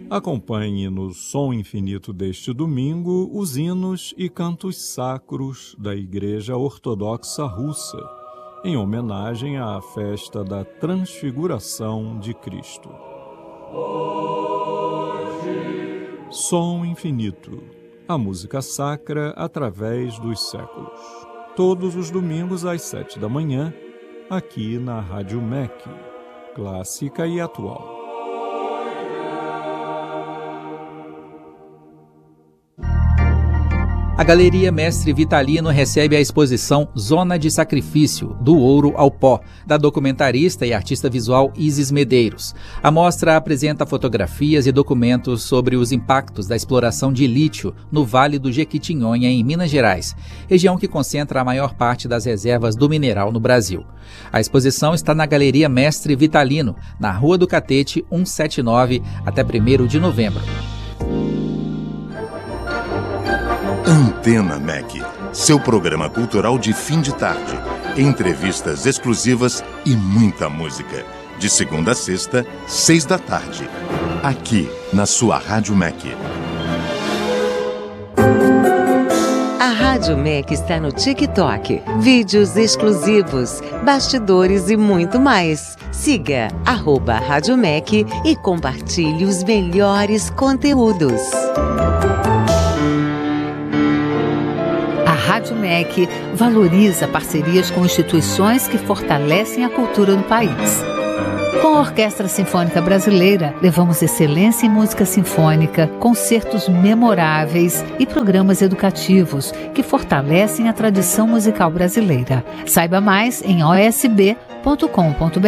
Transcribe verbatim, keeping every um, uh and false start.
Acompanhe no Som Infinito deste domingo os hinos e cantos sacros da Igreja Ortodoxa Russa, em homenagem à festa da Transfiguração de Cristo. Som Infinito, a música sacra através dos séculos. Todos os domingos às sete da manhã, aqui na Rádio M E C, clássica e atual. A Galeria Mestre Vitalino recebe a exposição Zona de Sacrifício, do Ouro ao Pó, da documentarista e artista visual Isis Medeiros. A mostra apresenta fotografias e documentos sobre os impactos da exploração de lítio no Vale do Jequitinhonha, em Minas Gerais, região que concentra a maior parte das reservas do mineral no Brasil. A exposição está na Galeria Mestre Vitalino, na Rua do Catete cento e setenta e nove, até primeiro de novembro. Antena M E C, seu programa cultural de fim de tarde. Entrevistas exclusivas e muita música. De segunda a sexta, seis da tarde. Aqui, na sua Rádio M E C. A Rádio M E C está no TikTok. Vídeos exclusivos, bastidores e muito mais. Siga arroba Rádio M E C e compartilhe os melhores conteúdos. A Rádio M E C valoriza parcerias com instituições que fortalecem a cultura no país. Com a Orquestra Sinfônica Brasileira, levamos excelência em música sinfônica, concertos memoráveis e programas educativos que fortalecem a tradição musical brasileira. Saiba mais em o s b ponto com ponto b r.